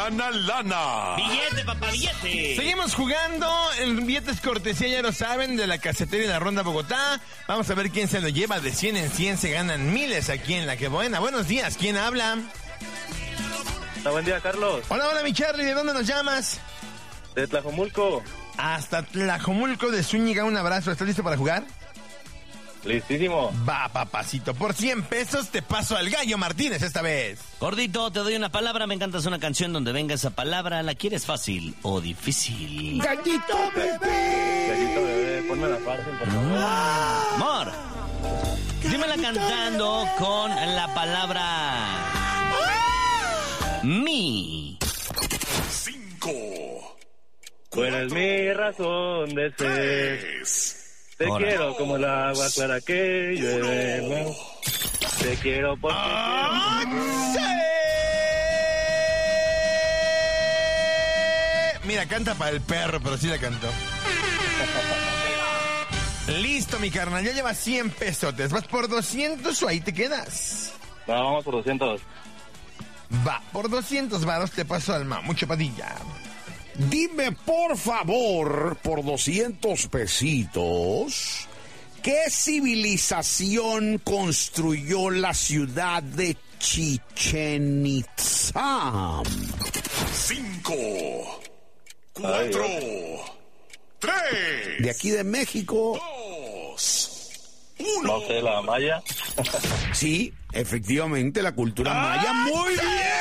gana lana. Billete, papá, billete. Seguimos jugando. El billete es cortesía, ya lo saben, de la Casetería de la Ronda Bogotá. Vamos a ver quién se lo lleva. De 100 en 100 se ganan miles aquí en La Que Buena. Buenos días, ¿quién habla? Hola, buen día, Carlos. Hola, hola, mi Charlie. ¿De dónde nos llamas? De Tlajomulco. Hasta Tlajomulco de Zúñiga. Un abrazo. ¿Estás listo para jugar? Listísimo. Va, papacito. Por 100 pesos te paso al Gallo Martínez esta vez. Gordito, te doy una palabra. Me encantas una canción donde venga esa palabra. ¿La quieres fácil o difícil? ¡Gallito bebé! Gallito bebé, ponme la fácil, por favor. Amor, dímela cantando con la palabra mi. 5, Tú eres mi razón de ser. 3, Te Ahora. quiero como el agua clara que llueve. Te quiero porque Mira, canta para el perro, pero sí la cantó. Listo, mi carnal, ya llevas 100 pesotes. ¿Vas por 200 o ahí te quedas? No, vamos por 200. Va, por 200 varos te paso al Mamucho Padilla. Dime, por favor, por 200 pesitos, ¿qué civilización construyó la ciudad de Chichén Itzá? 5, Ay, 4, 3, De aquí de México. 2, No 1. sé, la maya. Sí, efectivamente, la cultura maya. ¡Muy bien!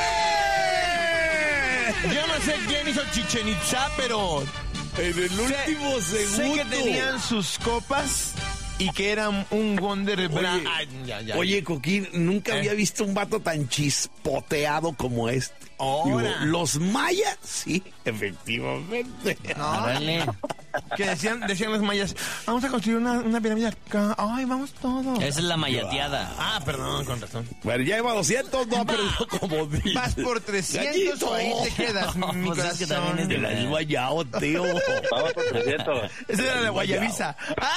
Yo no sé quién hizo Chichén Itzá, pero En el último sé segundo. que tenían sus copas y que eran un Wonder Bra. Oye, Ay, ya. Oye, Coquín, nunca había visto un vato tan chispoteado como este. Ahora. Digo, los mayas, sí, efectivamente. Órale. Que decían los mayas, vamos a construir una pirámide acá. Ay, vamos todos. Esa es la mayateada. Ah, perdón, con razón. Bueno, ya lleva 200, no ha perdido como 10. Vas por 300 Gallito. o ahí te quedas, No, mi pues es que corazón. también es Te la has guayado, tío. Vamos por 300. Esa era la guayabiza.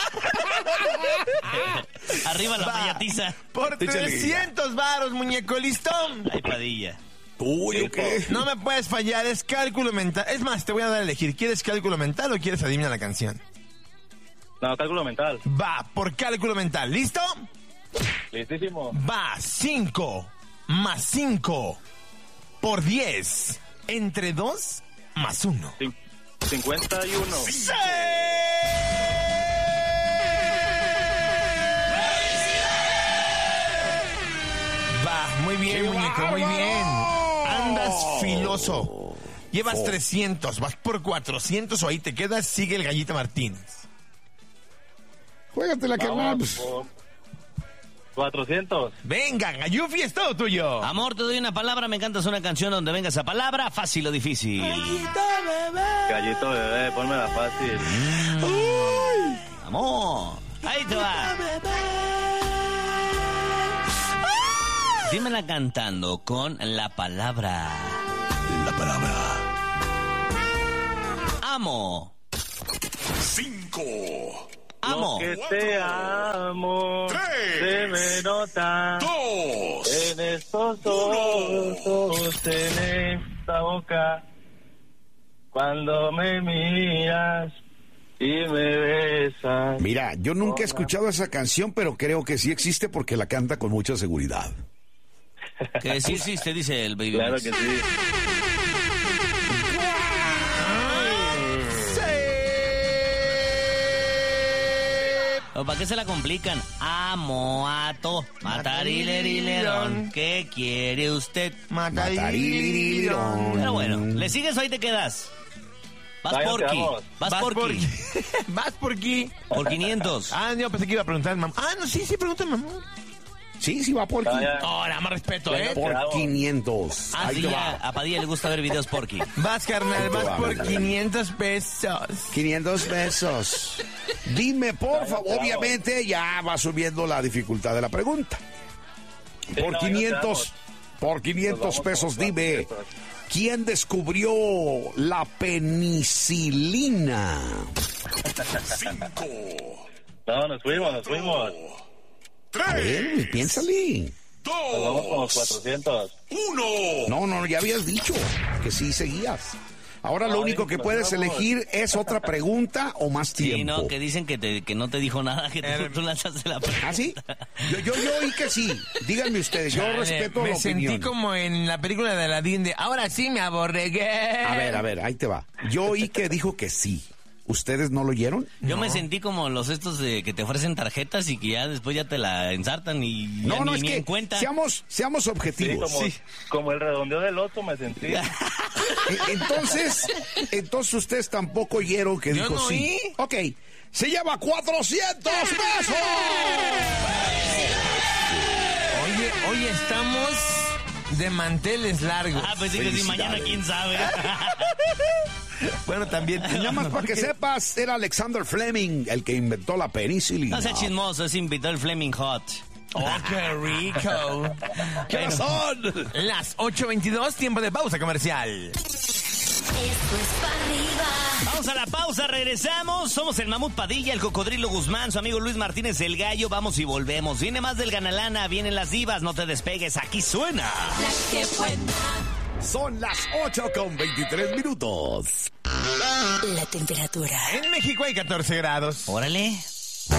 Arriba la Va. mayatiza. Por Échale. 300 varos, muñeco listón. Ay, Padilla. Uy, ¿o qué? No me puedes fallar, es cálculo mental. Es más, te voy a dar a elegir. ¿Quieres cálculo mental o quieres adivinar la canción? No, cálculo mental. Va, por cálculo mental. ¿Listo? Listísimo. Va, 5 más 5 por 10. Entre 2 más 1. 51. ¡Sí! Va, muy bien, muñeco, muy bien. Andas filoso. Llevas 300, vas por 400 o ahí te quedas, sigue el Gallito Martínez. Juégatela, carnal. Vamos por 400. Venga, Gallufi, es todo tuyo. Amor, te doy una palabra. Me encantas una canción donde venga esa palabra. Fácil o difícil. Gallito bebé, ponme la fácil. Amor, ahí te va. Dímela cantando con la palabra. La palabra. Amo. 5, Amo. Lo que te amo. 3, Se me nota. 2, En estos ojos, en esta boca. Cuando me miras y me besas. Mira, yo nunca he escuchado esa canción, pero creo que sí existe porque la canta con mucha seguridad. Que sí existe, dice el Baby Claro Mix. que sí. ¿O para qué se la complican? Amo, ato, matarilerilón. ¿Qué quiere usted? Matarilirón. Pero bueno, ¿le sigues o ahí te quedas? Vas Vaya, porqui. quedamos. Vas porqui. Vas por aquí. Por 500. Ah, yo pensé que iba a preguntar al mamá. Ah, no, sí, pregunta al mamá. Sí, va por Vaya. Ahora, más respeto, ¿eh? Por 500. Ah, Ahí sí, te ya, va. a Padilla le gusta ver videos porqui. Vas, carnal, Ahí te vas va, por venga. 500 pesos. 500 pesos. Dime, por favor, obviamente ya va subiendo la dificultad de la pregunta. Sí, Por no, 500, por 500 pesos, dime, ¿quién descubrió la penicilina? 5, No, nos fuimos. 3, A ver, piénsale. Vamos con los 2, 400. 1. No, ya habías dicho que sí seguías. Ahora lo único que puedes elegir es otra pregunta o más tiempo. Sí, no, que dicen que no te dijo nada, que tú lanzaste la pregunta. ¿Ah, sí? Yo oí que sí. Díganme ustedes, yo respeto la Me sentí opinión. como en la película de Aladdin de ahora sí me aborregué. A ver, ahí te va. Yo oí que dijo que sí. ¿Ustedes no lo oyeron? Yo me sentí como los estos de que te ofrecen tarjetas y que ya después ya te la ensartan y ya No, ni, es ni que en cuenta. seamos Sí, objetivos. como el redondeo del loto me sentí. Entonces ustedes tampoco oyeron que Yo dijo no sí. oí. Ok, se lleva 400 pesos. Oye, estamos de manteles largos. Ah, pues sí que sí, mañana quién sabe. Bueno, también. Nada más para que sepas, era Alexander Fleming el que inventó la penicilina. No sea chismoso, se invitó el Fleming Hot. Oh, qué rico. ¿Qué Bueno, son? las 8:22, tiempo de pausa comercial. Esto es para arriba. Vamos a la pausa, regresamos. Somos el Mamut Padilla, el Cocodrilo Guzmán, su amigo Luis Martínez el Gallo. Vamos y volvemos. Viene más del Ganalana, vienen las divas, no te despegues, aquí suena. La que buena. Son las 8:23 minutos. La temperatura. En México hay 14 grados. Órale.